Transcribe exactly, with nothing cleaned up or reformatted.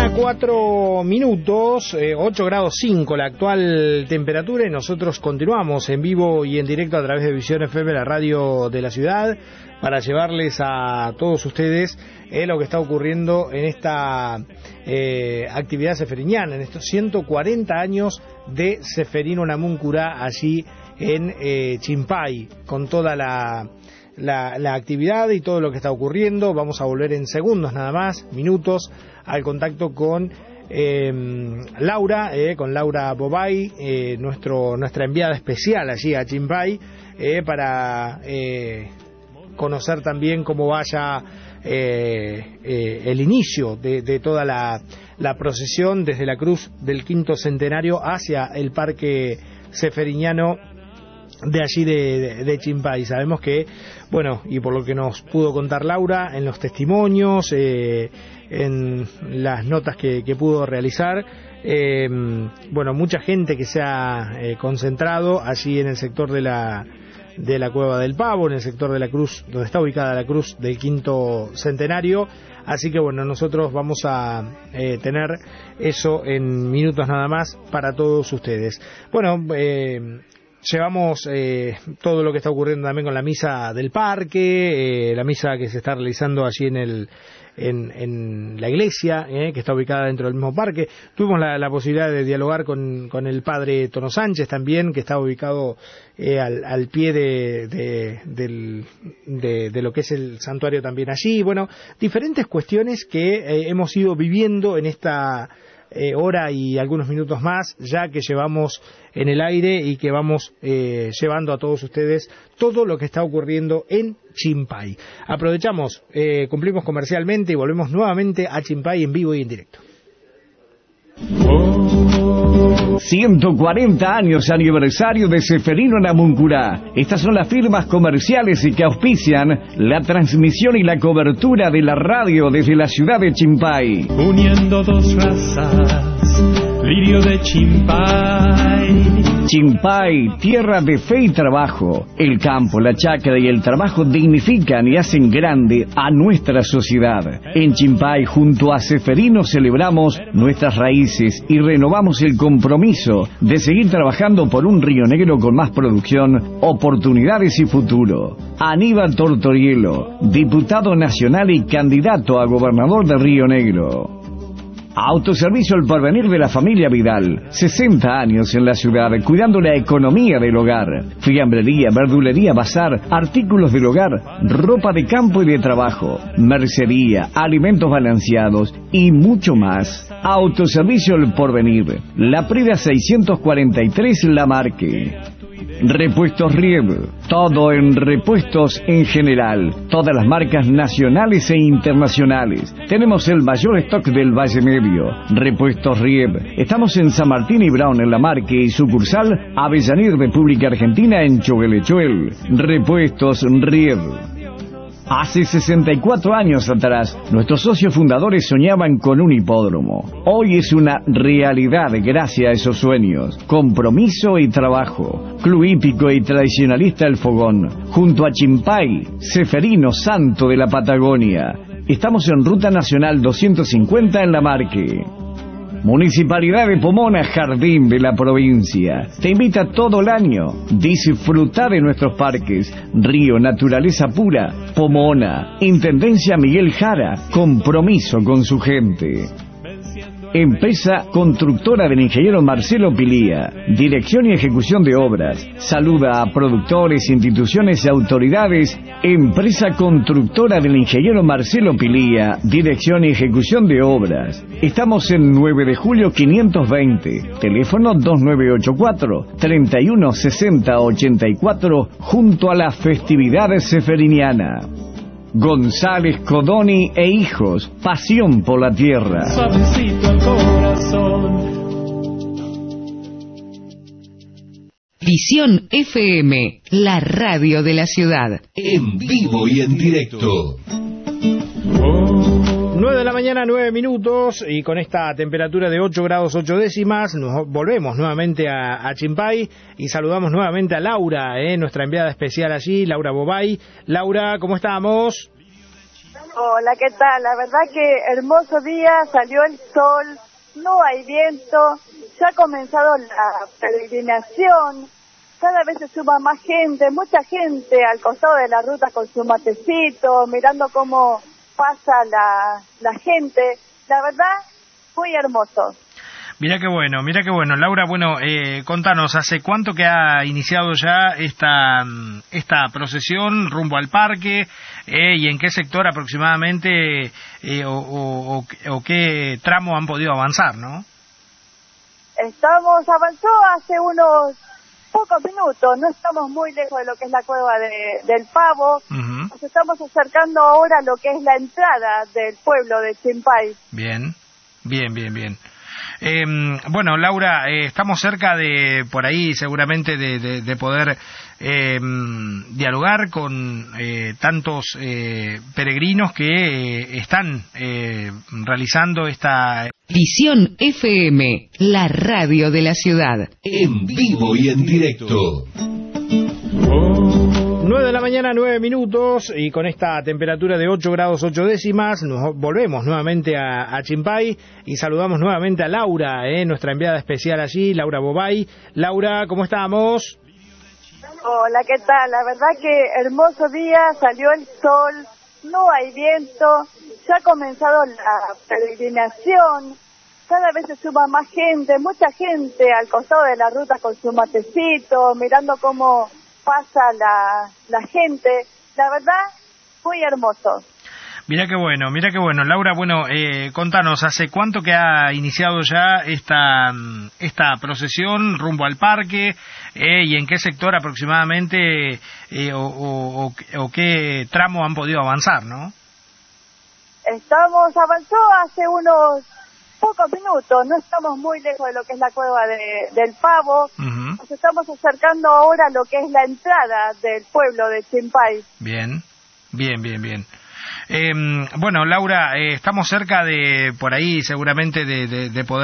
mañana, cuatro minutos, eh, ocho grados cinco la actual temperatura, y nosotros continuamos en vivo y en directo a través de Visión F M, la radio de la ciudad, para llevarles a todos ustedes eh, lo que está ocurriendo en esta eh, actividad seferiñana, en estos ciento cuarenta años de Seferino Namuncurá allí en eh, Chimpay, con toda la... La, la actividad y todo lo que está ocurriendo. Vamos a volver en segundos nada más, minutos, al contacto con eh, Laura, eh, con Laura Bobay, eh, nuestro, nuestra enviada especial allí a Chimpay, eh, para eh, conocer también cómo vaya eh, eh, el inicio de, de toda la, la procesión desde la cruz del quinto centenario hacia el parque seferiñano de allí de, de, de Chimpay. Sabemos que, bueno, y por lo que nos pudo contar Laura, en los testimonios, eh, en las notas que, que pudo realizar, eh, bueno, mucha gente que se ha eh, concentrado allí en el sector de la de la Cueva del Pavo, en el sector de la cruz, donde está ubicada la cruz del quinto centenario. Así que bueno, nosotros vamos a eh, tener eso en minutos nada más para todos ustedes. Bueno, eh, llevamos eh, todo lo que está ocurriendo también con la misa del parque, eh, la misa que se está realizando allí en el en, en la iglesia, eh, que está ubicada dentro del mismo parque. Tuvimos la, la posibilidad de dialogar con, con el padre Tono Sánchez también, que está ubicado eh, al, al pie de, de, del, de, de lo que es el santuario también allí. Bueno, diferentes cuestiones que eh, hemos ido viviendo en esta Eh, hora y algunos minutos más, ya que llevamos en el aire y que vamos eh, llevando a todos ustedes todo lo que está ocurriendo en Chimpay. Aprovechamos, eh, cumplimos comercialmente y volvemos nuevamente a Chimpay en vivo y en directo. ciento cuarenta años aniversario de Seferino Namuncurá. Estas son las firmas comerciales y que auspician la transmisión y la cobertura de la radio desde la ciudad de Chimpay. Uniendo dos razas, lirio de Chimpay. Chimpay, tierra de fe y trabajo. El campo, la chacra y el trabajo dignifican y hacen grande a nuestra sociedad. En Chimpay, junto a Seferino, celebramos nuestras raíces y renovamos el compromiso de seguir trabajando por un Río Negro con más producción, oportunidades y futuro. Aníbal Tortorielo, diputado nacional y candidato a gobernador de Río Negro. Autoservicio El Porvenir de la familia Vidal, sesenta años en la ciudad, cuidando la economía del hogar. Fiambrería, verdulería, bazar, artículos del hogar, ropa de campo y de trabajo, mercería, alimentos balanceados y mucho más. Autoservicio El Porvenir, La Prida seiscientos cuarenta y tres, La Marque. Repuestos Rieb, todo en repuestos en general, todas las marcas nacionales e internacionales. Tenemos el mayor stock del Valle Medio. Repuestos Rieb, estamos en San Martín y Brown en La Marque y sucursal Avellanir, República Argentina en Choguelechuel. Repuestos Rieb. Hace sesenta y cuatro años atrás, nuestros socios fundadores soñaban con un hipódromo. Hoy es una realidad gracias a esos sueños. Compromiso y trabajo. Club hípico y tradicionalista El Fogón. Junto a Chimpay, Seferino Santo de la Patagonia. Estamos en Ruta Nacional doscientos cincuenta en La Marque. Municipalidad de Pomona, jardín de la provincia. Te invita todo el año. Disfruta de nuestros parques. Río, naturaleza pura. Pomona. Intendencia Miguel Jara. Compromiso con su gente. Empresa constructora del ingeniero Marcelo Pilía. Dirección y ejecución de obras. Saluda a productores, instituciones y autoridades. Empresa constructora del ingeniero Marcelo Pilía. Dirección y ejecución de obras. Estamos en nueve de julio quinientos veinte. Teléfono dos nueve ocho cuatro, tres uno seis cero ocho cuatro, junto a la festividad seferiniana. González Codoni e Hijos, pasión por la tierra. Suavecito al corazón. Visión F M, la radio de la ciudad. En vivo y en directo. nueve de la mañana, nueve minutos, y con esta temperatura de ocho grados ocho décimas, nos volvemos nuevamente a, a Chimpay y saludamos nuevamente a Laura, eh, nuestra enviada especial allí, Laura Bobay. Laura, ¿cómo estamos? Hola, ¿qué tal? La verdad que hermoso día, salió el sol, no hay viento, ya ha comenzado la peregrinación, cada vez se suma más gente, mucha gente al costado de la ruta con su matecito, mirando cómo pasa la, la gente, la verdad, muy hermoso. Mira qué bueno, mira qué bueno. Laura, bueno, eh, contanos, ¿hace cuánto que ha iniciado ya esta esta procesión rumbo al parque eh, y en qué sector aproximadamente eh, o, o, o qué tramo han podido avanzar, no? Estamos, avanzó hace unos pocos minutos, no estamos muy lejos de lo que es la cueva de, del Pavo, uh-huh. Nos estamos acercando ahora a lo que es la entrada del pueblo de Chimpay. Bien, bien, bien, bien. Eh, bueno, Laura, eh, estamos cerca de, por ahí seguramente, de, de, de poder eh, dialogar con eh, tantos eh, peregrinos que eh, están eh, realizando esta... Visión F M, la radio de la ciudad. En vivo y en directo. nueve de la mañana, nueve minutos, y con esta temperatura de ocho grados ocho décimas, nos volvemos nuevamente a, a Chimpay y saludamos nuevamente a Laura, eh, nuestra enviada especial allí, Laura Bobay. Laura, ¿cómo estamos? Hola, ¿qué tal? La verdad que hermoso día, salió el sol, no hay viento, ya ha comenzado la peregrinación, cada vez se suma más gente, mucha gente al costado de la ruta con su matecito, mirando cómo pasa la, la gente, la verdad, muy hermoso. Mira qué bueno, mira qué bueno. Laura, bueno, eh, contanos, ¿hace cuánto que ha iniciado ya esta esta procesión rumbo al parque eh, y en qué sector aproximadamente eh, o, o, o, o qué tramo han podido avanzar, no? Estamos, avanzó hace unos pocos minutos, no estamos muy lejos de lo que es la cueva de, del Pavo, uh-huh. Nos estamos acercando ahora a lo que es la entrada del pueblo de Chimpay. Bien, bien, bien, bien. Eh, bueno, Laura, eh, estamos cerca de, por ahí seguramente, de, de, de poder...